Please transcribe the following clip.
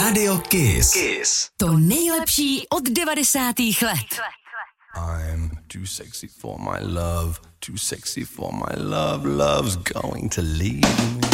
Radio Kiss. To nejlepší od 90. let. I'm too sexy for my love, too sexy for my love, love's going to leave me.